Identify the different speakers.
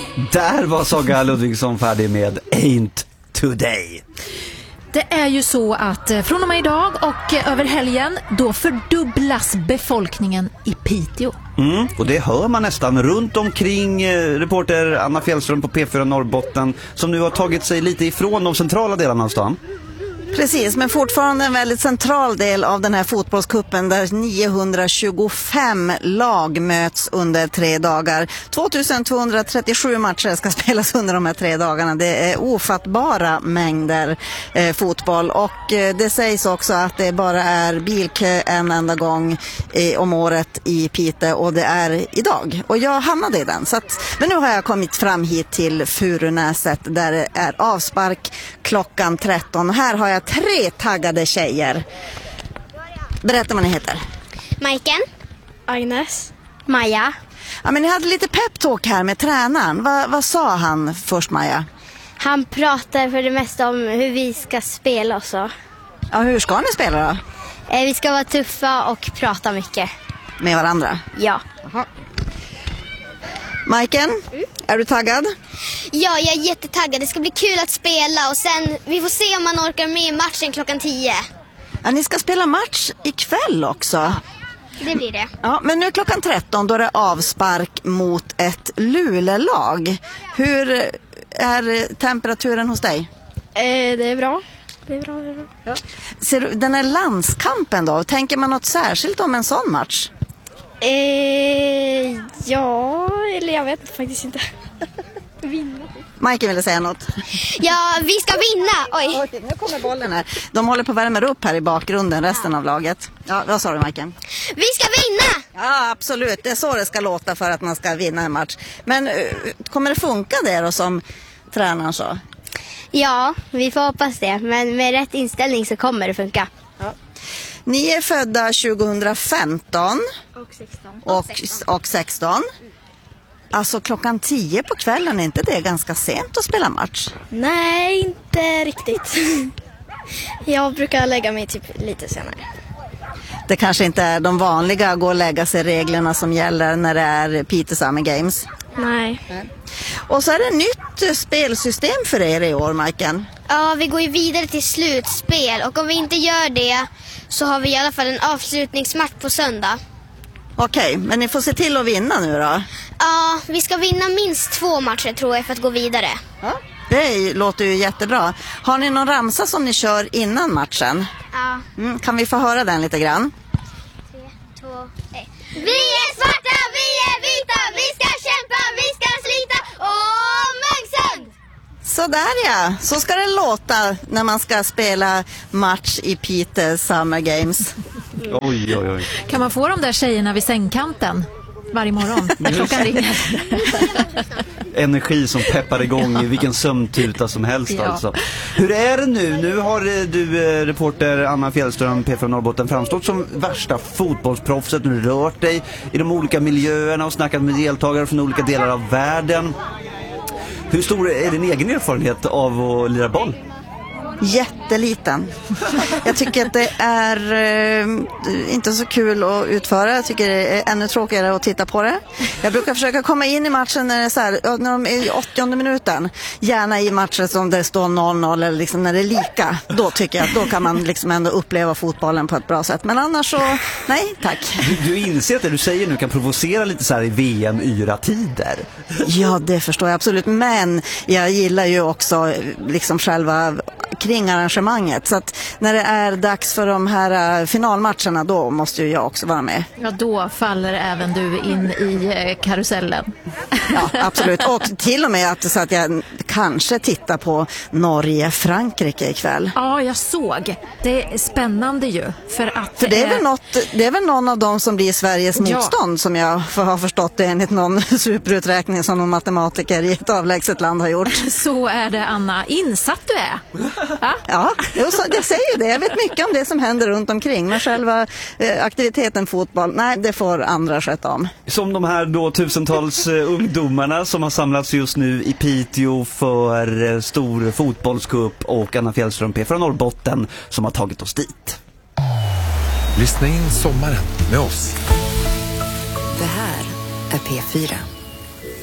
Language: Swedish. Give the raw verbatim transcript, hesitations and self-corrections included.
Speaker 1: Där var Saga Ludvigsson färdig med Ain't Today.
Speaker 2: Det är ju så att från och med idag och över helgen då fördubblas befolkningen i Piteå.
Speaker 1: Mm, och det hör man nästan runt omkring eh, reporter Anna Fjällström på P fyra Norrbotten som nu har tagit sig lite ifrån de centrala delarna av stan.
Speaker 3: Precis, men fortfarande en väldigt central del av den här fotbollskuppen där niohundratjugofem lag möts under tre dagar. tvåtusentvåhundratrettiosju matcher ska spelas under de här tre dagarna. Det är ofattbara mängder eh, fotboll och eh, det sägs också att det bara är bilkö en enda gång eh, om året i Piteå och det är idag. Och jag hamnade i den. Så att, men nu har jag kommit fram hit till Furunäset där det är avspark klockan tretton. Här har jag tre taggade tjejer. Berätta vad ni heter.
Speaker 4: Majken. Agnes. Maja.
Speaker 3: Ja, men ni hade lite peptalk här med tränaren. Va, vad sa han först, Maja?
Speaker 4: Han pratar för det mesta om hur vi ska spela och så.
Speaker 3: Ja, hur ska ni spela då?
Speaker 4: Eh, vi ska vara tuffa och prata mycket.
Speaker 3: Med varandra?
Speaker 4: Ja.
Speaker 3: Aha. Majken, mm. är du taggad?
Speaker 4: Ja, jag är jättetaggad. Det ska bli kul att spela och sen vi får se om man orkar med matchen klockan tio.
Speaker 3: Ja, ni ska spela match ikväll också.
Speaker 4: Ja, det blir det.
Speaker 3: Ja, men nu klockan tretton då är det avspark mot ett Luleå-lag. Hur är temperaturen hos dig?
Speaker 4: Eh, det är bra. Det är bra, det är bra. Ja.
Speaker 3: Ser du, den här landskampen då, tänker man något särskilt om en sån match?
Speaker 4: Eh, ja, eller jag vet faktiskt inte. Vinna.
Speaker 3: Majken ville säga något.
Speaker 4: Ja, vi ska vinna. Oj.
Speaker 3: Okej, nu kommer bollen här. De håller på att värma upp här i bakgrunden, resten av laget. Ja, vad sa du, Majken?
Speaker 4: Vi ska vinna!
Speaker 3: Ja, absolut. Det är så det ska låta för att man ska vinna en match. Men uh, kommer det funka det då som tränaren sa?
Speaker 4: Ja, vi får hoppas det. Men med rätt inställning så kommer det funka.
Speaker 3: Ja. Ni är födda tjugohundrafemton
Speaker 4: och sexton.
Speaker 3: Och, och sexton. Alltså klockan tio på kvällen, är inte det ganska sent att spela match?
Speaker 4: Nej, inte riktigt. Jag brukar lägga mig typ lite senare.
Speaker 3: Det kanske inte är de vanliga gå och lägga sig reglerna som gäller när det är Piteå Summer Games.
Speaker 4: Nej.
Speaker 3: Och så är det ett nytt spelsystem för er i år, Majken.
Speaker 4: Ja, vi går ju vidare till slutspel och om vi inte gör det så har vi i alla fall en avslutningsmatch på söndag.
Speaker 3: Okej, men ni får se till att vinna nu då.
Speaker 4: Ja, vi ska vinna minst två matcher tror jag för att gå vidare.
Speaker 3: Ja, det låter ju jättebra. Har ni någon ramsa som ni kör innan matchen?
Speaker 4: Ja.
Speaker 3: Mm, kan vi få höra den lite grann?
Speaker 4: Tre, två, ett. Vi är svarta, vi är vita, vi ska kämpa, vi ska slita och Munksund!
Speaker 3: Så där ja, så ska det låta när man ska spela match i Piteå Summer Games.
Speaker 1: Oj, oj, oj.
Speaker 2: Kan man få de där tjejerna vid sängkanten varje morgon när klockan ringer?
Speaker 1: Energi som peppar igång i vilken sömntuta som helst
Speaker 2: Ja.
Speaker 1: alltså. Hur är det nu? Nu har du, reporter Anna Fjällström, P fyra Norrbotten, framstått som värsta fotbollsproffset. Nu rört dig i de olika miljöerna och snackat med deltagare från olika delar av världen. Hur stor är din egen erfarenhet av att lira boll?
Speaker 3: Jätteliten. Jag tycker att det är eh, inte så kul att utföra. Jag tycker det är ännu tråkigare att titta på det. Jag brukar försöka komma in i matchen när det är så här, när de är i åttionde minuten. Gärna i matcher som det står noll noll eller liksom när det är lika. Då tycker jag att då kan man liksom ändå uppleva fotbollen på ett bra sätt. Men annars så, nej tack.
Speaker 1: Du, du inser att det du säger nu kan provocera lite så här i V M-yra-tider.
Speaker 3: Ja, det förstår jag absolut. Men jag gillar ju också liksom själva kring arrangemanget. Så att när det är dags för de här finalmatcherna, då måste ju jag också vara med.
Speaker 2: Ja, då faller även du in i karusellen.
Speaker 3: Ja, absolut. Och till och med att, så att jag kanske tittar på Norge-Frankrike ikväll.
Speaker 2: Ja, jag såg. Det är spännande ju. För, att
Speaker 3: för det är, väl något, det är väl någon av dem som blir Sveriges
Speaker 2: Ja.
Speaker 3: motstånd som jag har förstått det enligt någon superuträkning som någon matematiker i ett avlägset land har gjort.
Speaker 2: Så är det, Anna. Insatt du är. Ja.
Speaker 3: Ja, jag säger det. Jag vet mycket om det som händer runt omkring. Men själva eh, aktiviteten fotboll, nej, det får andra sköta om.
Speaker 1: Som de här då tusentals eh, ungdomarna som har samlats just nu i Piteå för eh, stor fotbollscup och Anna Fjällström, P fyra Norrbotten, som har tagit oss dit.
Speaker 5: Lyssna in sommaren med oss.
Speaker 6: Det här är P fyra.